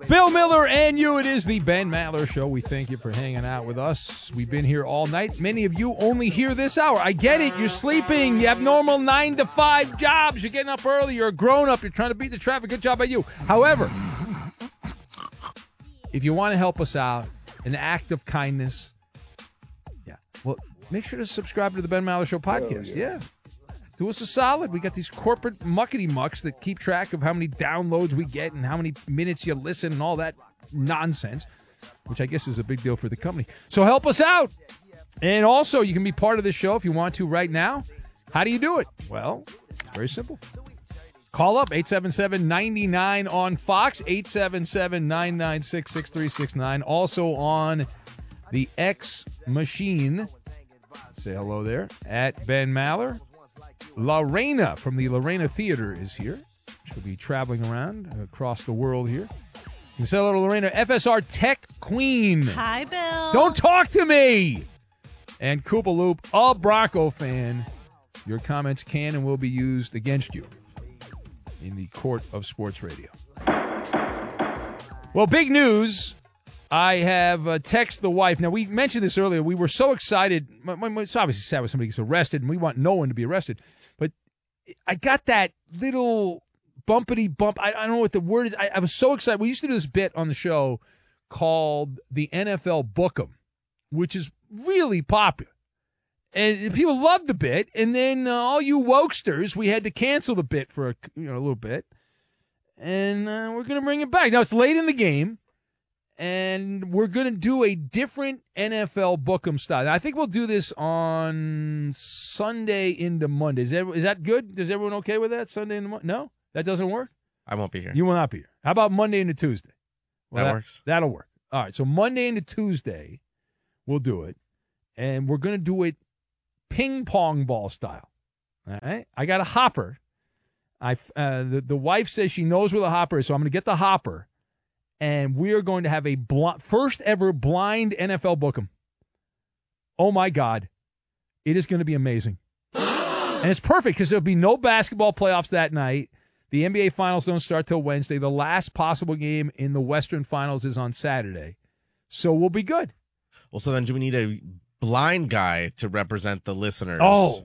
Bill Miller and you. It is the Ben Maller Show. We thank you for hanging out with us. We've been here all night. Many of you only hear this hour. I get it. You're sleeping. You have normal 9 to 5 jobs. You're getting up early. You're a grown-up. You're trying to beat the traffic. Good job by you. However, if you want to help us out, an act of kindness, well, make sure to subscribe to the Ben Maller Show podcast. Yeah. Do us a solid. We got these corporate muckety-mucks that keep track of how many downloads we get and how many minutes you listen and all that nonsense, which I guess is a big deal for the company. So help us out. And also, you can be part of the show if you want to right now. How do you do it? Well, very simple. Call up 877-99 on Fox, 877-996-6369. Also on the X Machine. Say hello there at Ben Maller. Lorena from the Lorena Theater is here. She'll be traveling around across the world here. You can say hello to Lorena, FSR Tech Queen. Hi, Bill. Don't talk to me. And Koopa Loop, a Bronco fan. Your comments can and will be used against you in the court of sports radio. Well, big news. I have texted the wife. Now, we mentioned this earlier. We were so excited. It's obviously sad when somebody gets arrested, and we want no one to be arrested. But I got that little bumpity bump. I don't know what the word is. I was so excited. We used to do this bit on the show called the NFL Book'em, which is really popular. And people loved the bit. And then all you wokesters, we had to cancel the bit for a little bit. And we're going to bring it back. Now, it's late in the game. And we're going to do a different NFL Book'em style. Now, I think we'll do this on Sunday into Monday. Is that good? Is everyone okay with that? Sunday into Monday? No? That doesn't work? I won't be here. You will not be here. How about Monday into Tuesday? Well, that works. That'll work. All right, so Monday into Tuesday, we'll do it. And we're going to do it ping pong ball style. All right? I got a hopper. The wife says she knows where the hopper is, so I'm going to get the hopper. And we are going to have a first ever blind NFL Book'em. Oh, my God. It is going to be amazing. And it's perfect because there'll be no basketball playoffs that night. The NBA Finals don't start till Wednesday. The last possible game in the Western Finals is on Saturday. So we'll be good. Well, so then do we need a blind guy to represent the listeners? Oh,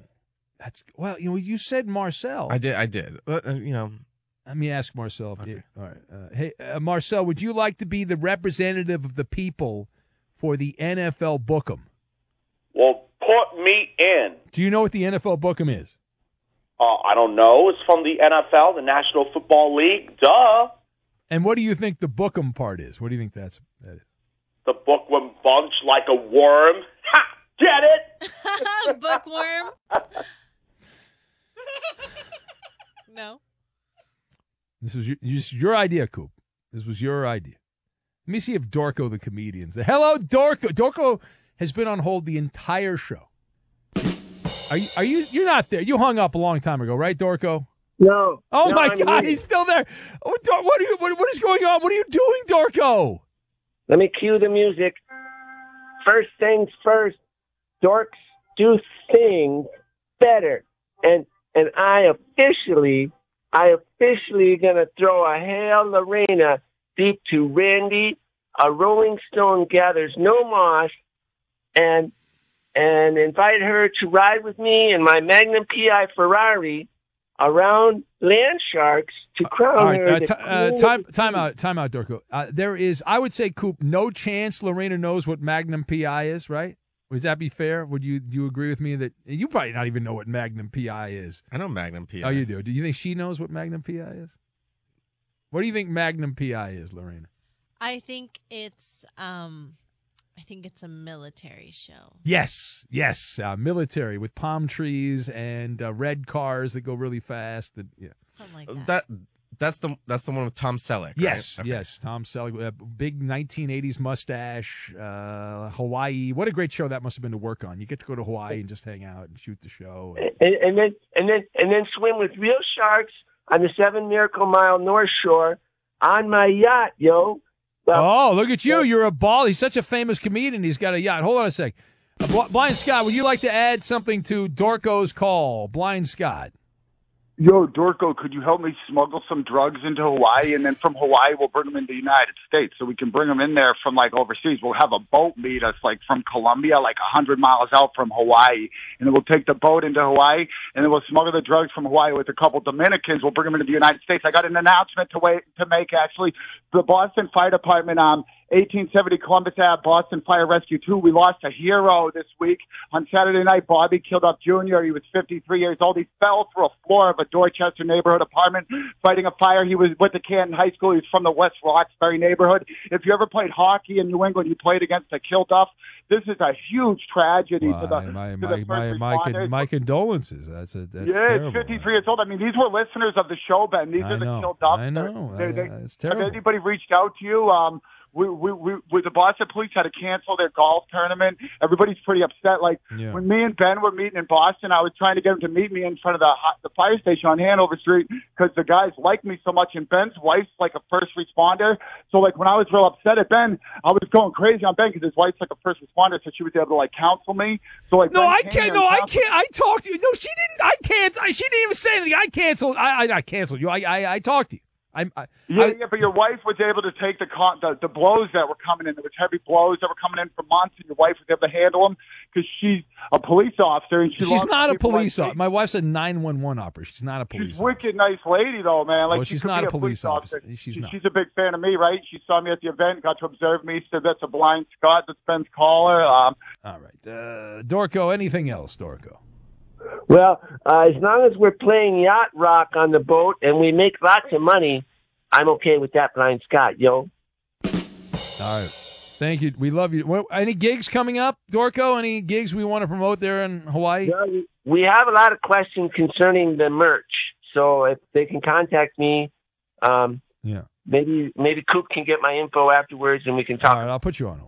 you said Marcel. I did. Let me ask Marcel. Okay. All right. Hey, Marcel, would you like to be the representative of the people for the NFL Book'em? Well, put me in. Do you know what the NFL Book'em is? I don't know. It's from the NFL, the National Football League. Duh. And what do you think the Book'em part is? What do you think that is? The bookworm bunch like a worm. Ha! Get it? Bookworm? No. This was your idea, Coop. This was your idea. Let me see if Dorco the comedian's there. Hello, Dorco. Dorco has been on hold the entire show. Are you? You're not there. You hung up a long time ago, right, Dorco? No. Oh no, my I'm God, here. he's still there. Oh, what is going on? What are you doing, Dorco? Let me cue the music. First things first, dorks do things better. And I officially gonna throw a Hail Lorena beat to Randy. A Rolling Stone gathers no moss, and invite her to ride with me in my Magnum PI Ferrari around land sharks to crown All right, her. time out, Dorco. There is, I would say, Coop, no chance Lorena knows what Magnum PI is, right? Would that be fair? Would you agree with me that you probably not even know what Magnum PI is? I know Magnum PI. Oh, you do. Do you think she knows what Magnum PI is? What do you think Magnum PI is, Lorena? I think it's a military show. Yes, military with palm trees and red cars that go really fast. And, yeah, Something like that. That's the one with Tom Selleck. Right? Yes, Okay. yes, Tom Selleck, big 1980s mustache, Hawaii. What a great show that must have been to work on. You get to go to Hawaii and just hang out and shoot the show. And then swim with real sharks on the 7 Miracle Mile North Shore on my yacht, yo. Well, Look at you. You're a ball. He's such a famous comedian. He's got a yacht. Hold on a sec. Blind Scott, would you like to add something to Dorco's call? Blind Scott. Yo, Dorco, could you help me smuggle some drugs into Hawaii? And then from Hawaii, we'll bring them into the United States. So we can bring them in there from, like, overseas. We'll have a boat meet us, like, from Colombia, like 100 miles out from Hawaii. And then we'll take the boat into Hawaii, and then we'll smuggle the drugs from Hawaii with a couple Dominicans. We'll bring them into the United States. I got an announcement to make, actually. The Boston Fire Department, 1870 Columbus Ave, Boston Fire Rescue 2. We lost a hero this week. On Saturday night, Bobby Kilduff Jr., he was 53 years old. He fell through a floor of a Dorchester neighborhood apartment fighting a fire. He was with the Canton High School. He was from the West Roxbury neighborhood. If you ever played hockey in New England, you played against the Kilduff. This is a huge tragedy to the first responders. My condolences. That's terrible. It's 53 years old. I mean, these were listeners of the show, Ben. These are the Kilduff. I know. It's Have terrible. anybody reached out to you? We the Boston police had to cancel their golf tournament. Everybody's pretty upset. Like, when me and Ben were meeting in Boston, I was trying to get him to meet me in front of the fire station on Hanover Street because the guys like me so much, and Ben's wife's like a first responder. So, like, when I was real upset at Ben, I was going crazy on Ben because his wife's like a first responder, so she was able to, like, counsel me. So, like, I can't. I talked to you. No, she didn't. I can't. She didn't even say anything. I canceled. I canceled you. I talked to you. But your wife was able to take the blows that were coming in. There was heavy blows that were coming in for months, and your wife was able to handle them because she's a police officer. And she's not a police officer. My wife's a 911 operator. She's not a police officer. She's a wicked nice lady, though, man. Like, she's not a police officer. She's not. She's a big fan of me, right? She saw me at the event, got to observe me, said that's a blind Scott, that's Ben's caller. All right. Dorco, anything else, Dorco? Well, as long as we're playing yacht rock on the boat and we make lots of money, I'm okay with that, Blind Scott, yo. All right. Thank you. We love you. Any gigs coming up, Dorco? Any gigs we want to promote there in Hawaii? Yeah, we have a lot of questions concerning the merch. So if they can contact me, maybe Coop can get my info afterwards and we can talk. All right, I'll put you on hold.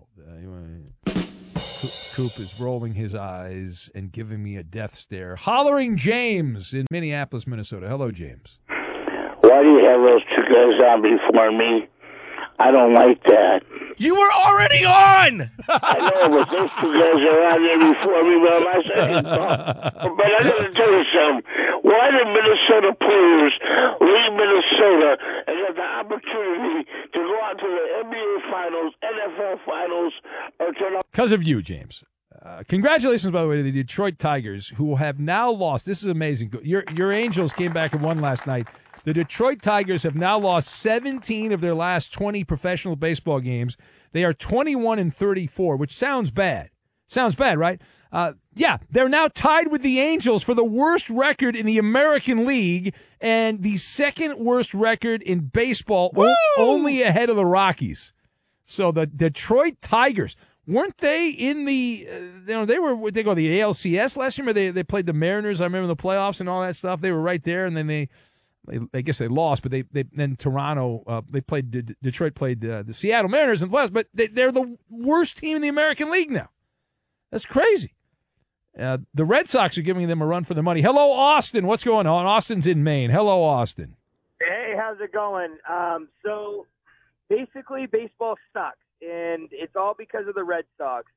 Coop is rolling his eyes and giving me a death stare. Hollering James in Minneapolis, Minnesota. Hello, James. Why do you have those two guys on before me? I don't like that. You were already on! I know, but those two guys are on there before me, but my second thought. But I got to tell you something. Why do Minnesota players leave Minnesota and have the opportunity to go out to the NBA Finals, NFL Finals, or to... Because of you, James. Congratulations, by the way, to the Detroit Tigers, who have now lost. This is amazing. Your Angels came back and won last night. The Detroit Tigers have now lost 17 of their last 20 professional baseball games. They are 21-34, which sounds bad. Sounds bad, right? They're now tied with the Angels for the worst record in the American League and the second worst record in baseball, only ahead of the Rockies. So the Detroit Tigers, weren't they in the they go the ALCS last year? Or they played the Mariners. I remember the playoffs and all that stuff. They were right there, and then I guess they lost, but then Toronto they played Detroit played the Seattle Mariners in the playoffs, but they're the worst team in the American League now. That's crazy. The Red Sox are giving them a run for their money. Hello, Austin. What's going on? Austin's in Maine. Hello, Austin. Hey, how's it going? So basically, baseball sucks, and it's all because of the Red Sox.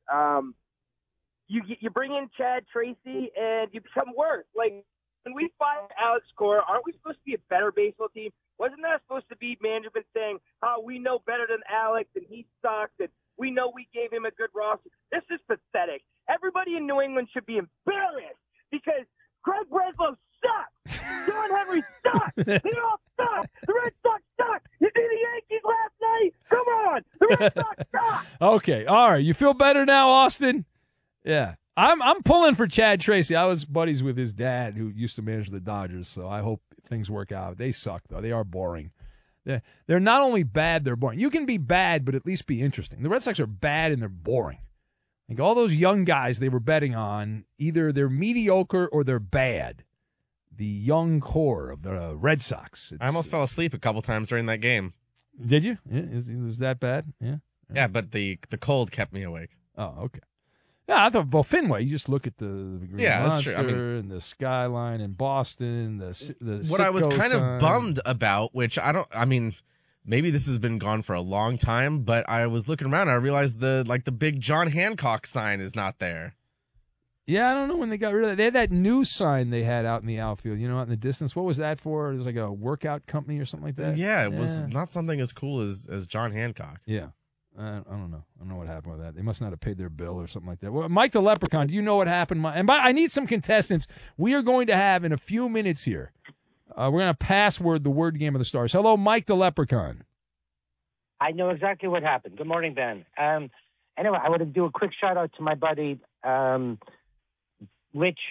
You bring in Chad Tracy, and you become worse. Like, when we fired Alex Cora, aren't we supposed to be a better baseball team? Wasn't that supposed to be management saying, we know better than Alex, and he sucks, and we know we gave him a good roster? This is pathetic. Everybody in New England should be embarrassed because Craig Breslow sucks. John Henry sucks. They all suck. The Red Sox suck. You see the Yankees last night? Come on. The Red Sox suck. Okay. All right. You feel better now, Austin? Yeah. I'm pulling for Chad Tracy. I was buddies with his dad who used to manage the Dodgers, so I hope things work out. They suck, though. They are boring. They're not only bad, they're boring. You can be bad, but at least be interesting. The Red Sox are bad and they're boring. Like all those young guys they were betting on, either they're mediocre or they're bad. The young core of the Red Sox. I almost fell asleep a couple times during that game. Did you? Yeah, was that bad? Yeah. Yeah, but the cold kept me awake. Oh, okay. Yeah, I thought, Fenway, you just look at the Green Monster that's true. And the skyline in Boston, the what I was kind sign. of bummed about, maybe this has been gone for a long time, but I was looking around and I realized the big John Hancock sign is not there. Yeah, I don't know when they got rid of that. They had that new sign they had out in the outfield, out in the distance. What was that for? It was like a workout company or something like that? Yeah, it was not something as cool as John Hancock. Yeah. I don't know. I don't know what happened with that. They must not have paid their bill or something like that. Well, Mike the Leprechaun, do you know what happened? I need some contestants. We are going to have, in a few minutes here, we're going to password the word game of the stars. Hello, Mike the Leprechaun. I know exactly what happened. Good morning, Ben. Anyway, I want to do a quick shout-out to my buddy, Rich.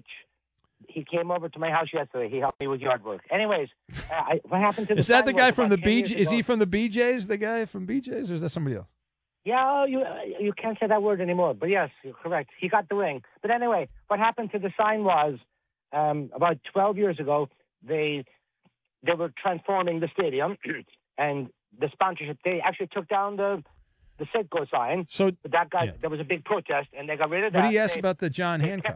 He came over to my house yesterday. He helped me with yard work. Anyways, what happened to the Is that the guy from the BJ's? Is he from the BJ's, the guy from BJ's, or is that somebody else? Yeah, you can't say that word anymore. But yes, you're correct. He got the ring. But anyway, what happened to the sign was about 12 years ago, they were transforming the stadium and the sponsorship. They actually took down the Sitco sign. But that guy, there was a big protest, and they got rid of that. But he asked about the John Hancock.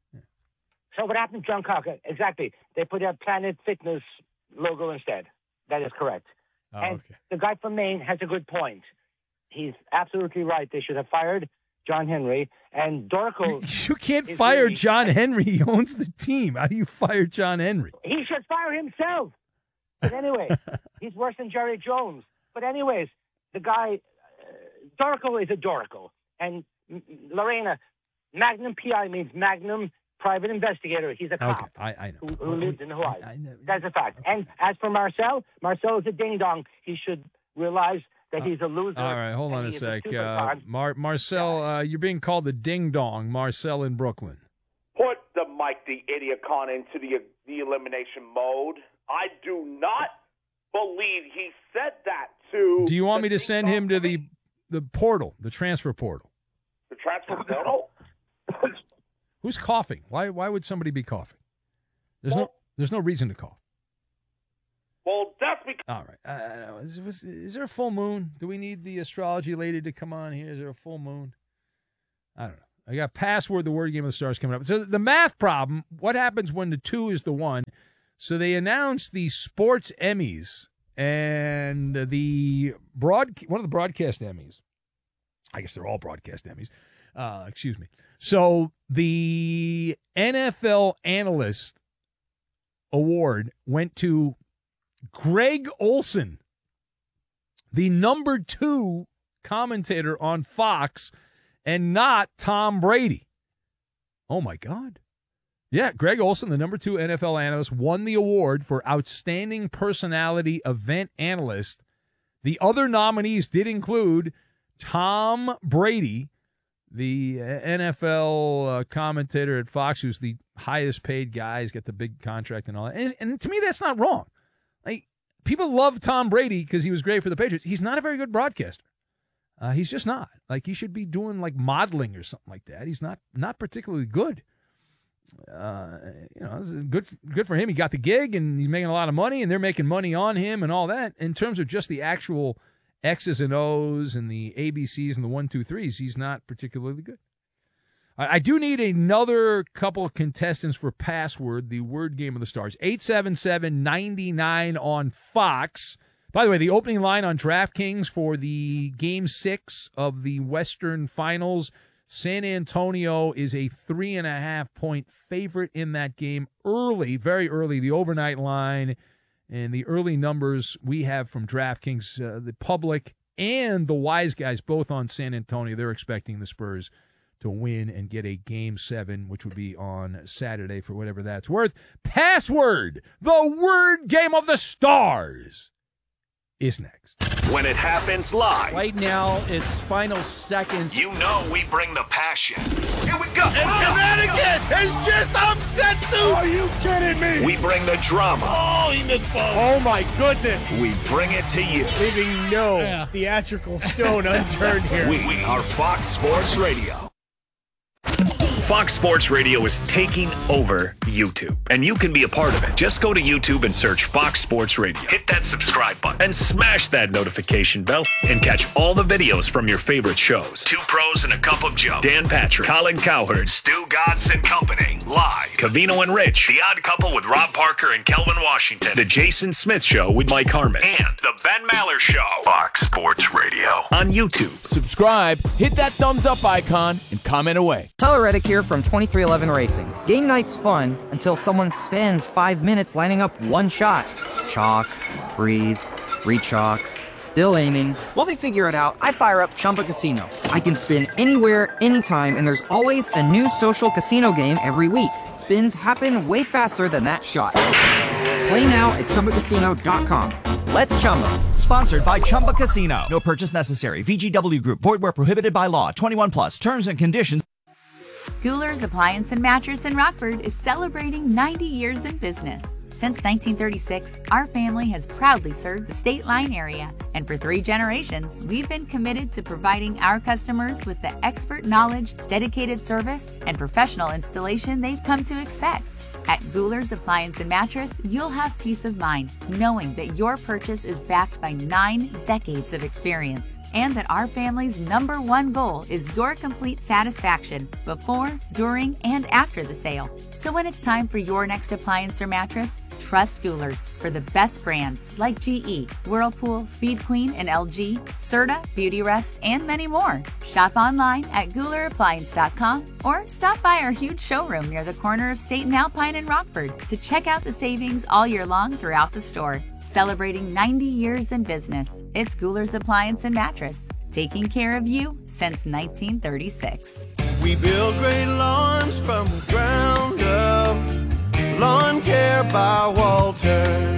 So what happened to John Hancock? Exactly. They put a Planet Fitness logo instead. That is correct. And the guy from Maine has a good point. He's absolutely right. They should have fired John Henry. And Dorco... You can't fire John Henry. He owns the team. How do you fire John Henry? He should fire himself. But anyway, he's worse than Jerry Jones. But anyways, the guy... Dorco is a Dorco. And Lorena, Magnum PI means Magnum Private Investigator. He's a cop I know. who lives in Hawaii. That's a fact. And as for Marcel is a ding-dong. He should realize that he's a loser. All right, hold on a sec. Marcel, you're being called the ding-dong. Marcel in Brooklyn. Put the Mike the Idiocon into the elimination mode. I do not believe he said that to... Do you want me to send him to the portal, the transfer portal? The transfer portal? Who's coughing? Why would somebody be coughing? There's no reason to cough. Well, that's because... All right. Is there a full moon? Do we need the astrology lady to come on here? Is there a full moon? I don't know. I got password, the word game of the stars coming up. So the math problem, what happens when the 2 is the 1? So they announced the sports Emmys and one of the broadcast Emmys. I guess they're all broadcast Emmys. Excuse me. So the NFL Analyst Award went to Greg Olson, the number 2 commentator on Fox, and not Tom Brady. Oh, my God. Yeah, Greg Olson, the number 2 NFL analyst, won the award for Outstanding Personality Event Analyst. The other nominees did include Tom Brady, the NFL commentator at Fox, who's the highest paid guy. He's got the big contract and all that. And to me, that's not wrong. Like, people love Tom Brady because he was great for the Patriots. He's not a very good broadcaster. He's just not. Like, he should be doing, like, modeling or something like that. He's not particularly good. Good for him. He got the gig, and he's making a lot of money, and they're making money on him and all that. In terms of just the actual X's and O's and the ABCs and the 1, 2, 3s, he's not particularly good. I do need another couple of contestants for password, the word game of the stars. 877-99 on Fox. By the way, the opening line on DraftKings for the Game 6 of the Western Finals, San Antonio is a 3.5-point favorite in that game early, very early, the overnight line. And the early numbers we have from DraftKings, the public and the wise guys both on San Antonio, they're expecting the Spurs to win and get a Game 7, which would be on Saturday for whatever that's worth. Password, the word game of the stars, is next. When it happens live. Right now, it's final seconds. You know we bring the passion. Here we go. And Connecticut is just upset, dude. Are you kidding me? We bring the drama. Oh, he missed ball. Oh, my goodness. We bring it to you. Leaving no theatrical stone unturned here. We are Fox Sports Radio. Fox Sports Radio is taking over YouTube, and you can be a part of it. Just go to YouTube and search Fox Sports Radio. Hit that subscribe button and smash that notification bell and catch all the videos from your favorite shows. Two Pros and a Cup of Joe, Dan Patrick, Colin Cowherd, Stu Godson Company. Live. Covino and Rich, The Odd Couple with Rob Parker and Kelvin Washington. The Jason Smith Show with Mike Harmon. And The Ben Maller Show. Fox Sports Radio. On YouTube. Subscribe, hit that thumbs up icon, and comment away. Tyler Reddick here from 2311 Racing. Game night's fun until someone spends 5 minutes lining up one shot. Chalk, breathe, re-chalk, still aiming. While they figure it out, I fire up Chumba Casino. I can spin anywhere, anytime, and there's always a new social casino game every week. Spins happen way faster than that shot. Play now at ChumbaCasino.com. Let's Chumba. Sponsored by Chumba Casino. No purchase necessary. VGW Group. Void where prohibited by law. 21 plus. Terms and conditions. Goular's Appliance and Mattress in Rockford is celebrating 90 years in business. Since 1936, our family has proudly served the State Line area, and for 3 generations, we've been committed to providing our customers with the expert knowledge, dedicated service, and professional installation they've come to expect. At Goular's Appliance and Mattress, you'll have peace of mind knowing that your purchase is backed by 9 decades of experience, and that our family's #1 goal is your complete satisfaction before, during, and after the sale. So when it's time for your next appliance or mattress, trust Goular's for the best brands like GE, Whirlpool, Speed Queen, and LG, Serta, Beautyrest, and many more. Shop online at GoularAppliance.com or stop by our huge showroom near the corner of State and Alpine in Rockford to check out the savings all year long throughout the store. Celebrating 90 years in business, it's Goular's Appliance and Mattress, taking care of you since 1936. We build great lawns from the ground up. Lawn Care by Walter.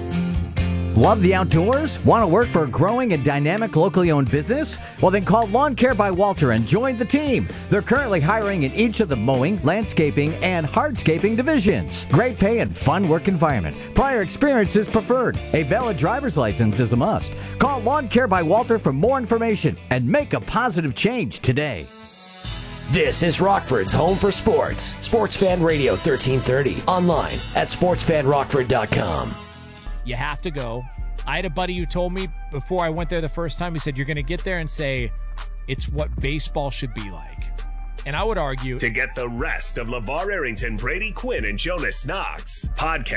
Love the outdoors? Want to work for a growing and dynamic locally owned business? Well, then call Lawn Care by Walter and join the team. They're currently hiring in each of the mowing, landscaping, and hardscaping divisions. Great pay and fun work environment. Prior experience is preferred. A valid driver's license is a must. Call Lawn Care by Walter for more information and make a positive change today. This is Rockford's home for sports. Sports Fan Radio 1330. Online at sportsfanrockford.com. You have to go. I had a buddy who told me before I went there the first time, he said, you're going to get there and say, it's what baseball should be like. And I would argue. To get the rest of LeVar Arrington, Brady Quinn, and Jonas Knox podcast.